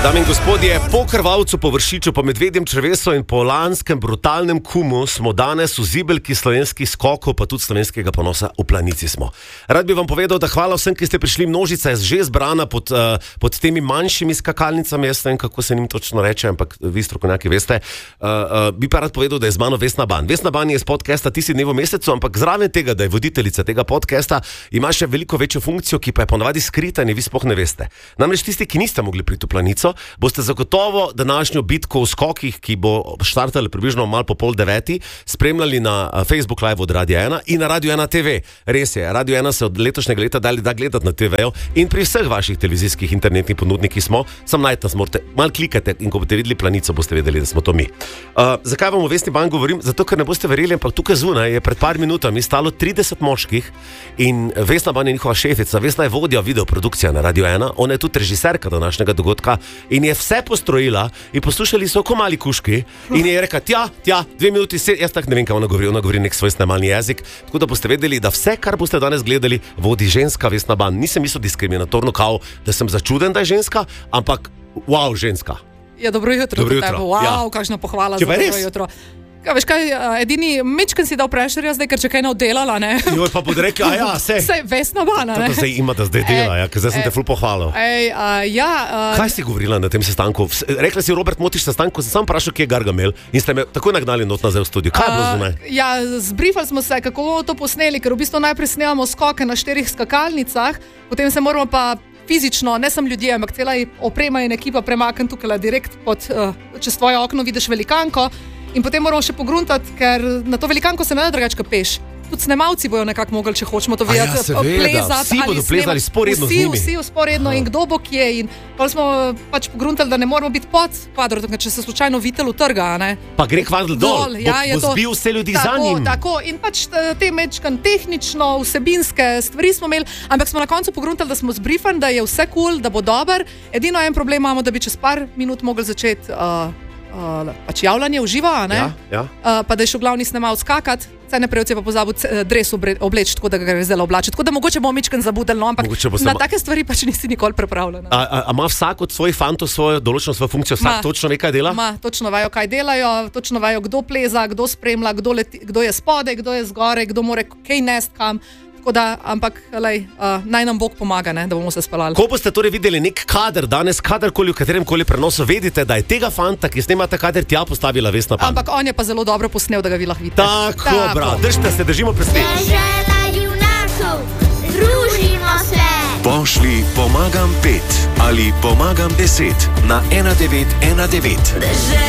Dame in gospodje, po krvavcu, po vršiču, po medvedjem črevesu in po lanskem brutalnem kumu smo danes v zibelki slovenskih skokov, pa tudi slovenskega ponosa v Planici smo. Rad bi vam povedal, da hvala vsem, ki ste prišli, množica je že zbrana pod temi manjšimi skakalnicami, jaz ne vem, kako se njim točno reče, ampak vi strokovnjaki veste. Bi pa rad povedal, da je z mano Vesna Ban. Vesna Ban je iz podcasta Ti si dnev v mesecu, ampak zraven tega, da je voditeljica tega podcasta, ima še veliko večjo funkcijo, ki pa je ponavadi skrita in je vi sploh ne veste. Namreč tisti, ki niste mogli priti v Planico, boste zagotovo današnjo bitko v skokih, ki bo štartala približno malo po 8:30, spremljali na Facebook Live od Radia 1 in na Radio 1 TV. Res je, Radio 1 se od letošnjega leta da gledati na TV-ju in pri vseh vaših televizijskih internetnih ponudnikih smo, sam najti nas morate, malo klikate in ko boste videli Planico, boste vedeli, da smo to mi. Zakaj vam o Vesni Ban govorim? Zato, ker ne boste verjeli, ampak tukaj zunaj je pred par minutami stalo 30 moških in Vesna Ban je njihova šefica. Vesna je vodja videoprodukcija na Radio 1, ona je tudi režiserka današnjega dogodka in je vse postrojila in poslušali so ko mali kuški in je rekla, tja, 2 minuti, jaz tak ne vem, kaj ona govori nek svoj snemalni jezik, tako da boste vedeli, da vse, kar boste danes gledali, vodi ženska Vesna Ban. Nisem mislil diskriminatorno, kao, da sem začuden, da je ženska, ampak wow, ženska. Ja, dobro jutro. Dobro jutro. Wow, ja. Kakšna pohvala za dobro jutro. Ja, veš kaj, edini mečken si dal prešerja zdaj, ker če kaj ne oddelala, ne? Jo, pa bodo rekli, Sej Vesna Ban, ne? Tako zdaj imate zdaj dela, ker zdaj sem te ful pohvalil. Kaj si govorila na tem sestanku? Rekla si, Robert, motiš sestanku, sem sam vprašal, kje je Gargamel in ste me takoj nagnali not nazaj v studio. Kaj je bilo zunaj? Ja, zbrifali smo se, kako bomo to posneli, ker v bistvu najprej snemamo skoke na 4 skakalnicah, potem se moramo pa fizično, ne samo ljudje, ampak cela oprema in ekipa premakniti tukaj direkt čez tvoje okno vidiš velikanko. In potem moramo še pogruntati, ker na to velikanko se ne da drugače peš. Tudi snemalci bojo nekako mogli, če hočemo to videti, plezati. Vsi bodo plezali sporedno z njimi. Vsi sporedno in kdo bo kje. In pa smo pač pogruntali, da ne moramo biti pod kvadrom, če se slučajno vitel utrga. Ne? Pa gre kvadr dol, bo zbil vse ljudi za njim. Tako, in pač te mečkan tehnično, vsebinske stvari smo imeli, ampak smo na koncu pogruntali, da smo zbrifani, da je vse cool, da bo dober. Edino en problem imamo, da bi čez par minut mogli začeti pač javljanje uživa, pa da je šel glavni snemalec skakati, saj naprej je pa pozabil dres obleči, tako da ga gre zdaj oblačiti. Tako da mogoče bo mičken zabudel, ampak na take stvari pač nisi nikoli pripravljena. A ima vsak od svojih fantov svojo določeno svojo funkcijo? Vsak točno ve, kaj dela? Točno vejo, kaj delajo, točno vejo, kdo pleza, kdo spremlja, kdo je spodaj, kdo je zgoraj, kdo more kaj nest kam. Ampak naj nam Bog pomaga, ne, da bomo se spalali. Ko boste torej videli nek kader danes, kadarkoli v katerem koli prenosu, vedite, da je tega fanta, ki snema ta kader, tja postavila Vesna Ban. Ampak on je pa zelo dobro posnel, da ga vi lahko vidite. Tako, brat, držite se, držimo prsti. Dežela junakov, družimo se. Pošli pomagam 5 ali pomagam 10 na 1919.